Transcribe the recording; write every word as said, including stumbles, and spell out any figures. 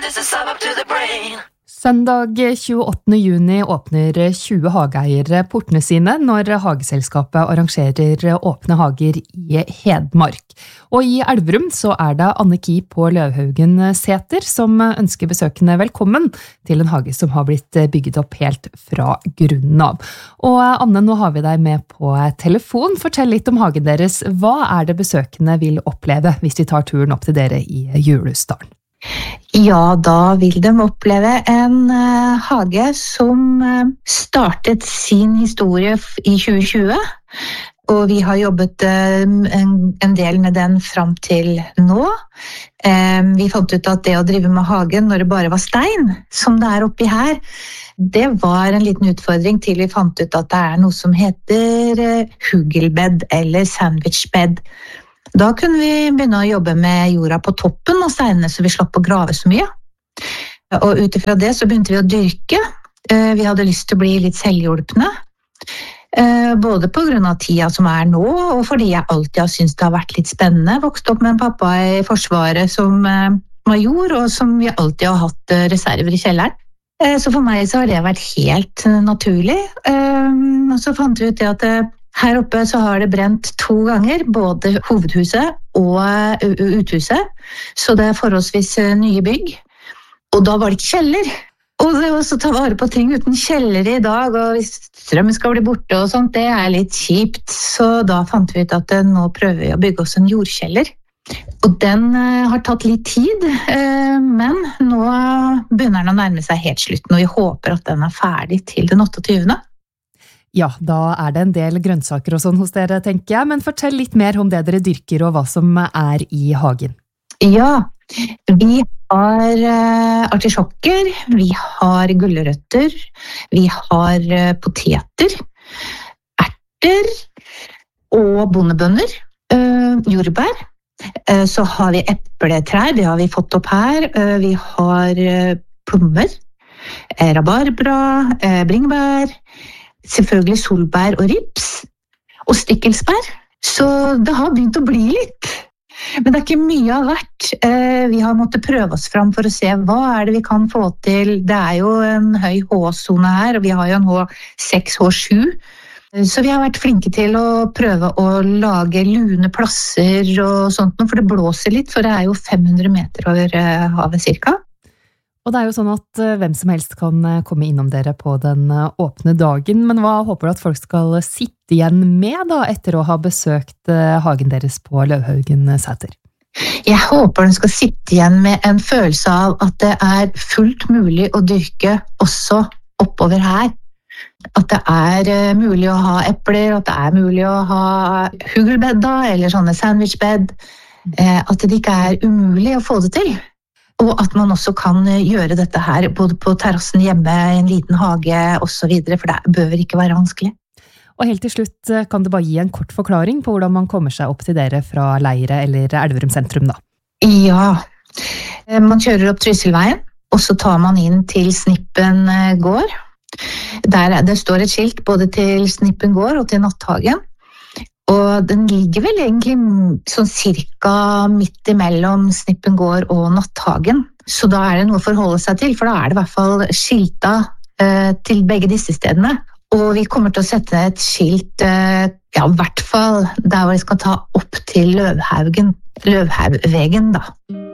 Søndag tjueåttende juni åpner tjue hageeiere portene sine når Hageselskapet arrangerer åpne hager i Hedmark. Og i Elverum så er det Anne Ki på Løvhaugen Sæter som ønsker besøkende velkommen til en hage som har blitt bygget opp helt fra grunnen av. Og Anne, nå har vi deg med på telefon. Fortell litt om hagen deres. Hva er det besøkende vil oppleve hvis de tar turen opp til dere i Julesdalen? Ja, da vil de oppleve en uh, hage som uh, startet sin historie i tjue tjue, og vi har jobbet uh, en, en del med den frem til nå. Uh, vi fant ut at det å drive med hagen når det bare var stein, som det er oppi her, det var en liten utfordring til vi fant ut at det er noe som heter uh, hugelbed eller sandwichbed. Da kunne vi begynne å jobbe med jorda på toppen av steinene, så vi slapp å grave så mye. Og utifra det så begynte vi å dyrke. Vi hadde lyst til å bli litt selvhjulpne, både på grunn av tida som er nå, og fordi jeg alltid har syntes det har vært litt spennende. Vokst opp med en pappa i Forsvaret som major, og som vi alltid har hatt reserver i kjelleren. Så for meg så har det vært helt naturlig. Og så fant vi ut det at her oppe så har det brent to ganger, både hovedhuset og uthuset, så det er forholdsvis nye bygg. Og da var det ikke kjeller. Og det å ta vare på ting uten kjeller i dag, og hvis strømmen skal bli borte og sånt, det er litt kjipt. Så da fant vi ut at nå prøver vi å bygge oss en jordkjeller. Og den har tatt litt tid, men nå begynner den å nærme seg helt slutten, og vi håper at den er ferdig til den åtteogtyvende. Ja, da er det en del grønnsaker og sånn hos dere, tenker jeg, men fortell litt mer om det dere dyrker og hva som er i hagen. Ja, vi har uh, artisjokker, vi har gulrøtter, vi har uh, poteter, erter og bondebønner, uh, jordbær. Uh, så har vi epletrær, det har vi fått opp her. Uh, vi har uh, plommer, uh, rabarbra, uh, bringebær, selvfølgelig solbær og rips, og stikkelsbær. Så det har begynt å bli litt. Men det er ikke mye av hvert. Vi har måttet prøve oss frem for å se hva er det vi kan få til. Det er jo en høy H S-zone her, og vi har jo en H seks, H sju. Så vi har vært flinke til å prøve å lage lune plasser og sånt, for det blåser litt, for det er jo fem hundre meter over havet cirka. Og det er jo sånn at hvem som helst kan komme innom dere på den åpne dagen, men hva håper du at folk skal sitte igjen med da, etter å ha besøkt hagen deres på Løvhaugen Sæter? Jeg håper de skal sitte igjen med en følelse av at det er fullt mulig å dyrke også oppover her. At det er mulig å ha epler, at det er mulig å ha hugelbed da, eller sånne sandwichbed. At det ikke er umulig å få det til. Og at man også kan gjøre dette her både på terrassen hjemme, i en liten hage og så videre, for det bør ikke være vanskelig. Og helt til slutt, kan du bare gi en kort forklaring på hvordan man kommer seg opp til dere fra Leire eller Elverum sentrum da? Ja, man kjører opp Trysilveien, og så tar man inn til Snippen gård. Der det står et skilt både til Snippen gård og til Natthagen. Og den ligger vel egentlig sånn cirka midt imellom Snippen gård og Natthagen. Så da er det noe å forholde seg til, for da er det i hvert fall skilta eh, til begge disse stedene. Og vi kommer til å sette et skilt, eh, ja, i hvert fall der hvor vi skal ta opp til Løvhaugen, Løvhaugvegen da.